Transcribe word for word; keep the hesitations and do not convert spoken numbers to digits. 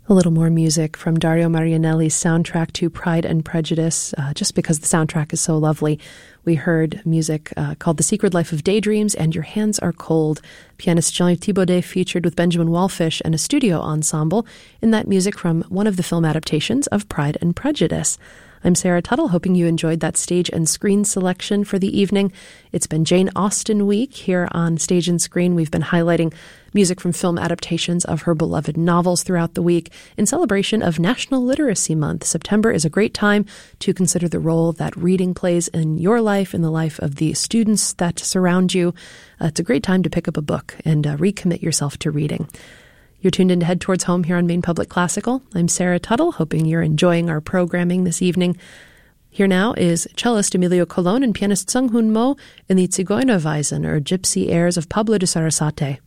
A little more music from Dario Marianelli's soundtrack to Pride and Prejudice, uh, just because the soundtrack is so lovely. We heard music uh, called The Secret Life of Daydreams and Your Hands Are Cold. Pianist Jean-Yves Thibaudet featured with Benjamin Wallfish and a studio ensemble in that music from one of the film adaptations of Pride and Prejudice. I'm Sarah Tuttle, hoping you enjoyed that stage and screen selection for the evening. It's been Jane Austen week here on Stage and Screen. We've been highlighting music from film adaptations of her beloved novels throughout the week in celebration of National Literacy Month. September is a great time to consider the role that reading plays in your life, in the life of the students that surround you. Uh, it's a great time to pick up a book and uh, recommit yourself to reading. You're tuned in to Head Towards Home here on Maine Public Classical. I'm Sarah Tuttle, hoping you're enjoying our programming this evening. Here now is cellist Emilio Colon and pianist Sung Hoon Mo in the Zigeunerweisen, or Gypsy Airs of Pablo de Sarasate.